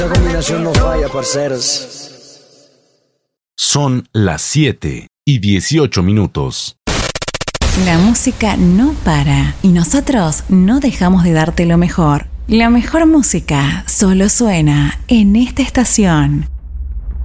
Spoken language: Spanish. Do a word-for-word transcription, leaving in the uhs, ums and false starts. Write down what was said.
La combinación no falla, parceros. Son las siete y dieciocho minutos. La música no para y nosotros no dejamos de darte lo mejor. La mejor música solo suena en esta estación.